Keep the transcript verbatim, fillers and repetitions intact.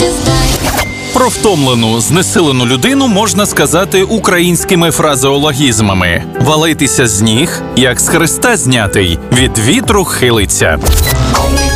Про втомлену, знесилену людину можна сказати українськими фразеологізмами: валитися з ніг, як з хреста знятий, від вітру хилиться.